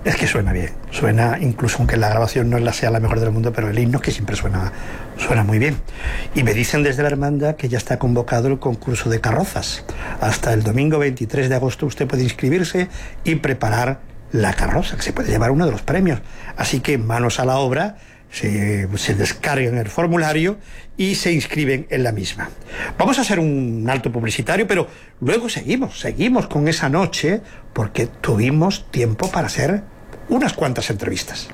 Es que suena bien, suena, incluso aunque la grabación no sea la mejor del mundo, pero el himno que siempre suena muy bien. Y me dicen desde la hermandad que ya está convocado el concurso de carrozas. Hasta el domingo 23 de agosto usted puede inscribirse y preparar la carroza, que se puede llevar uno de los premios. Así que manos a la obra, se descargan el formulario y se inscriben en la misma. Vamos a hacer un alto publicitario, pero luego seguimos con esa noche, porque tuvimos tiempo para hacer unas cuantas entrevistas.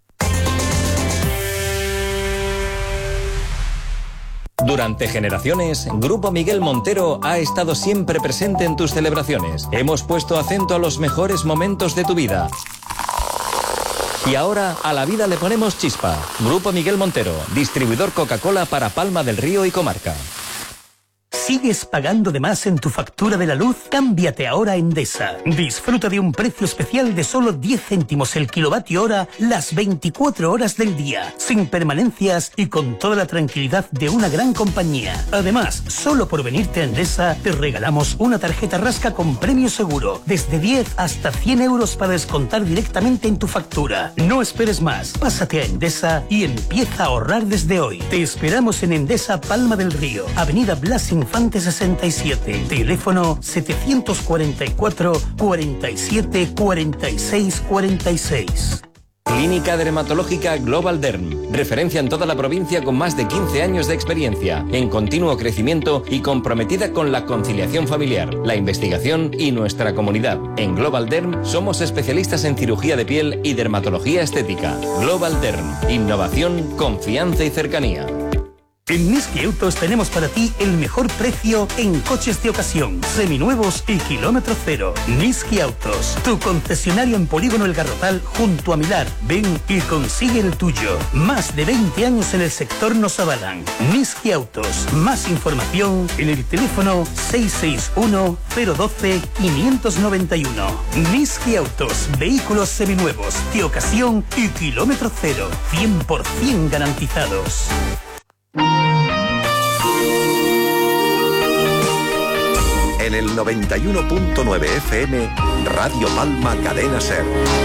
Durante generaciones, Grupo Miguel Montero ha estado siempre presente en tus celebraciones. Hemos puesto acento a los mejores momentos de tu vida. Y ahora a la vida le ponemos chispa. Grupo Miguel Montero, distribuidor Coca-Cola para Palma del Río y comarca. ¿Sigues pagando de más en tu factura de la luz? Cámbiate ahora a Endesa. Disfruta de un precio especial de solo 10 céntimos el kilovatio hora las 24 horas del día, sin permanencias y con toda la tranquilidad de una gran compañía. Además, solo por venirte a Endesa te regalamos una tarjeta rasca con premio seguro, desde 10 hasta 100 euros para descontar directamente en tu factura. No esperes más, pásate a Endesa y empieza a ahorrar desde hoy. Te esperamos en Endesa Palma del Río, Avenida Blas Infante 67, teléfono 744 47 46 46. Clínica Dermatológica Global Derm, referencia en toda la provincia con más de 15 años de experiencia, en continuo crecimiento y comprometida con la conciliación familiar, la investigación y nuestra comunidad. En Global Derm somos especialistas en cirugía de piel y dermatología estética. Global Derm, innovación, confianza y cercanía. En Niski Autos tenemos para ti el mejor precio en coches de ocasión, seminuevos y kilómetro cero. Niski Autos, tu concesionario en Polígono El Garrotal junto a Milar. Ven y consigue el tuyo. Más de 20 años en el sector nos avalan. Niski Autos. Más información en el teléfono 661 012 591. Niski Autos, vehículos seminuevos, de ocasión y kilómetro cero. 100% garantizados. En el 91.9 FM, Radio Palma Cadena Ser.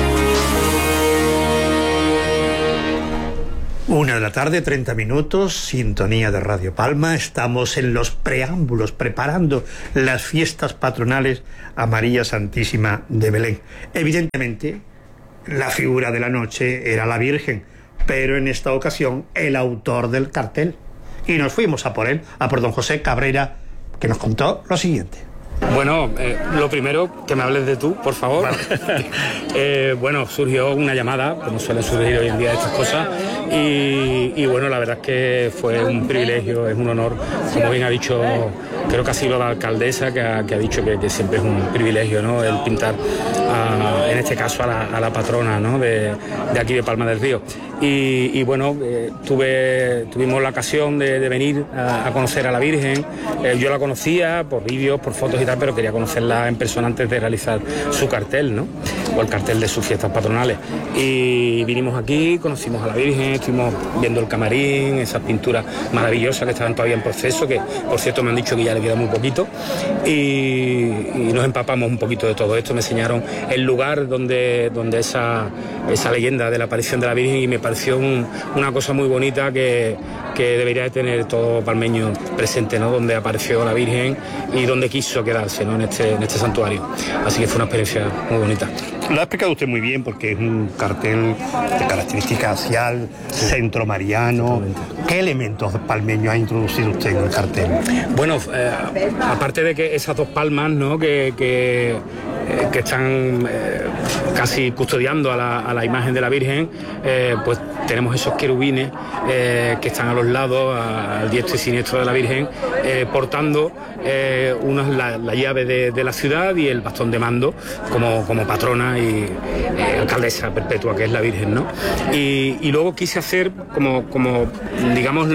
1 de la tarde, 30 minutos, sintonía de Radio Palma. Estamos en los preámbulos, preparando las fiestas patronales a María Santísima de Belén. Evidentemente, la figura de la noche era la Virgen, pero en esta ocasión el autor del cartel. Y nos fuimos a por él, a por don José Cabrera, que nos contó lo siguiente. Bueno, lo primero, que me hables de tú, por favor. Vale. Bueno, surgió una llamada, como suele surgir hoy en día estas cosas, y bueno, la verdad es que fue un privilegio, es un honor, como bien ha dicho, creo que ha sido la alcaldesa que ha dicho que siempre es un privilegio, ¿no?, el pintar, en este caso, a la patrona, ¿no?, de aquí de Palma del Río. Y bueno, tuvimos la ocasión de venir a conocer a la Virgen. Yo la conocía por vídeos, por fotos y tal, pero quería conocerla en persona antes de realizar su cartel, ¿no?, o el cartel de sus fiestas patronales. Y vinimos aquí, conocimos a la Virgen, estuvimos viendo el camarín, esas pinturas maravillosas que estaban todavía en proceso, que por cierto me han dicho que ya le queda muy poquito, y nos empapamos un poquito de todo esto. Me enseñaron el lugar donde esa leyenda de la aparición de la Virgen, y me pareció una cosa muy bonita que debería de tener todo palmeño presente, ¿no?, donde apareció la Virgen y donde quiso quedarse, ¿no?, en este santuario. Así que fue una experiencia muy bonita. Lo ha explicado usted muy bien, porque es un cartel de característica axial, sí, centro mariano. ¿Qué elementos palmeños ha introducido usted en el cartel? Bueno, aparte de que esas dos palmas, ¿no?, que están casi custodiando a la imagen de la Virgen, pues tenemos esos querubines que están a los lados, al diestro y siniestro de la Virgen, portando la llave de la ciudad y el bastón de mando como patrona y alcaldesa perpetua, que es la Virgen, ¿no? Y luego quise hacer como digamos,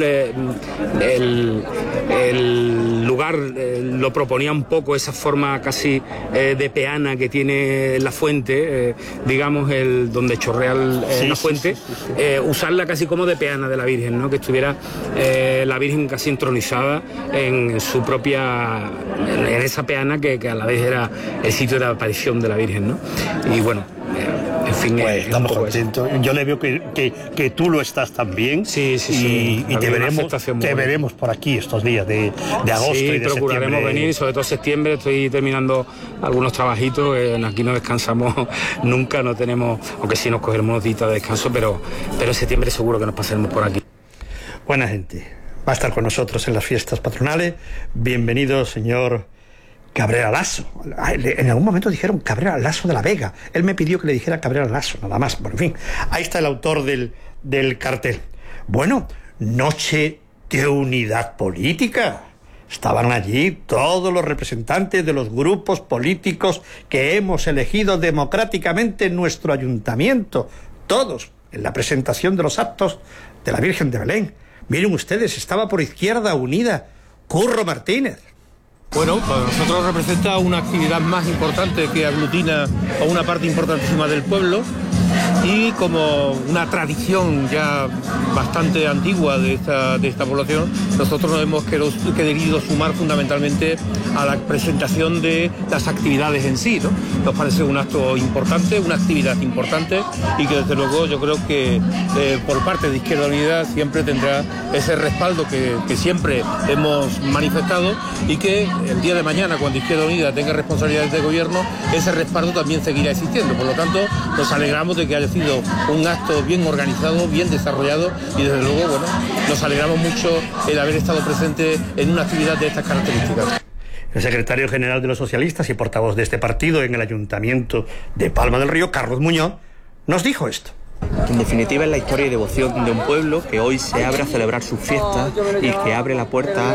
el lugar lo proponía un poco esa forma casi de peana que tiene la fuente, digamos, donde chorrea la fuente, usarla casi como de peana de la Virgen, ¿no?, que estuviera la Virgen casi entronizada en su propia, en esa peana que a la vez era el sitio de aparición de la Virgen, ¿no? Y bueno, en fin, pues estamos contentos. Yo le veo que tú lo estás también. Sí. Y te veremos por aquí estos días de agosto y de procuraremos septiembre. venir, sobre todo septiembre. Estoy terminando algunos trabajitos. Aquí no descansamos nunca, no tenemos, aunque sí nos cogeremos unos días de descanso, pero en septiembre seguro que nos pasaremos por aquí. Buena gente. Va a estar con nosotros en las fiestas patronales. Bienvenido, señor Cabrera Lasso. En algún momento dijeron Cabrera Lasso de la Vega. Él me pidió que le dijera Cabrera Lasso, nada más. Bueno, en fin, ahí está el autor del cartel. Bueno, noche de unidad política. Estaban allí todos los representantes de los grupos políticos que hemos elegido democráticamente en nuestro ayuntamiento. Todos, en la presentación de los actos de la Virgen de Belén. Miren ustedes, estaba por Izquierda Unida Curro Martínez. Bueno, para nosotros representa una actividad más importante que aglutina a una parte importantísima del pueblo y como una tradición ya bastante antigua de esta población, nosotros nos hemos querido sumar fundamentalmente a la presentación de las actividades en sí, ¿no? Nos parece un acto importante, una actividad importante y que desde luego yo creo que por parte de Izquierda Unida siempre tendrá ese respaldo que siempre hemos manifestado y que el día de mañana, cuando Izquierda Unida tenga responsabilidades de gobierno, ese respaldo también seguirá existiendo. Por lo tanto, nos alegramos de que haya sido un acto bien organizado, bien desarrollado y desde luego, bueno, nos alegramos mucho el haber estado presente en una actividad de estas características. El secretario general de los socialistas y portavoz de este partido en el Ayuntamiento de Palma del Río, Carlos Muñoz, nos dijo esto. En definitiva es la historia y devoción de un pueblo que hoy se abre a celebrar sus fiestas y que abre la puerta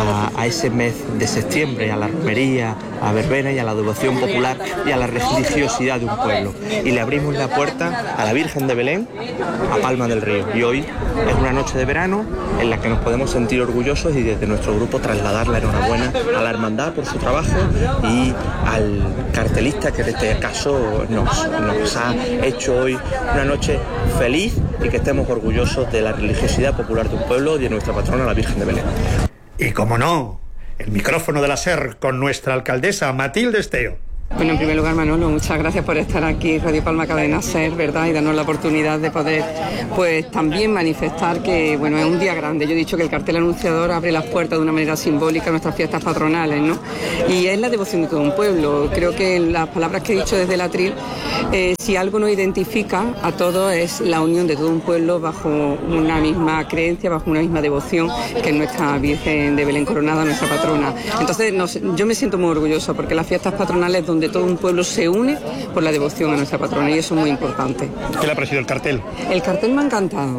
a ese mes de septiembre, a la romería, a verbena y a la devoción popular y a la religiosidad de un pueblo. Y le abrimos la puerta a la Virgen de Belén, a Palma del Río. Y hoy es una noche de verano en la que nos podemos sentir orgullosos y desde nuestro grupo trasladar la enhorabuena a la hermandad por su trabajo y al cartelista que en este caso nos ha hecho hoy una noche feliz y que estemos orgullosos de la religiosidad popular de un pueblo y de nuestra patrona, la Virgen de Belén. Y como no, el micrófono de la SER con nuestra alcaldesa Matilde Esteo. Bueno, en primer lugar, Manolo, muchas gracias por estar aquí, Radio Palma Cadena SER, ¿verdad? Y darnos la oportunidad de poder, pues, también manifestar que, bueno, es un día grande. Yo he dicho que el cartel anunciador abre las puertas de una manera simbólica a nuestras fiestas patronales, ¿no? Y es la devoción de todo un pueblo. Creo que en las palabras que he dicho desde el atril, si algo nos identifica a todos es la unión de todo un pueblo bajo una misma creencia, bajo una misma devoción, que es nuestra Virgen de Belén Coronada, nuestra patrona. Entonces, yo me siento muy orgullosa porque las fiestas patronales donde todo un pueblo se une por la devoción a nuestra patrona y eso es muy importante. ¿Qué le ha parecido el cartel? El cartel me ha encantado.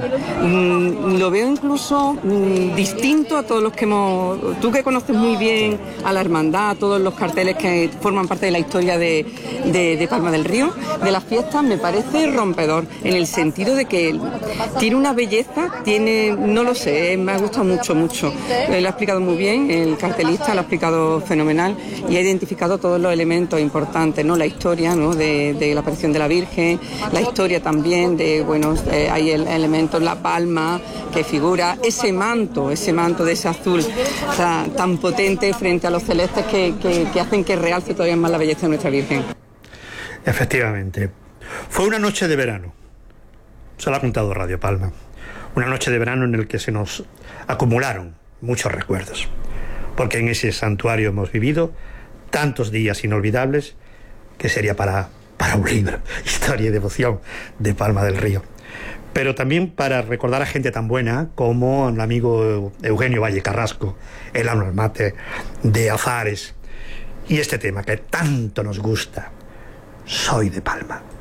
Lo veo incluso distinto a todos los que hemos... Tú que conoces muy bien a la hermandad, todos los carteles que forman parte de la historia de Palma del Río, de las fiestas, me parece rompedor en el sentido de que tiene una belleza, no lo sé, me ha gustado mucho. Lo ha explicado muy bien, el cartelista lo ha explicado fenomenal y ha identificado todos los elementos importantes, ¿no? La historia, ¿no? de la aparición de la Virgen, la historia también de, bueno, hay elementos, la palma que figura, ese manto de ese azul tan potente frente a los celestes que hacen que realce todavía más la belleza de nuestra Virgen. Efectivamente. Fue una noche de verano. Se lo ha contado Radio Palma. Una noche de verano en el que se nos acumularon muchos recuerdos. Porque en ese santuario hemos vivido tantos días inolvidables que sería para un libro, Historia y Devoción de Palma del Río. Pero también para recordar a gente tan buena como el amigo Eugenio Valle Carrasco, el almate de Azares, y este tema que tanto nos gusta, Soy de Palma.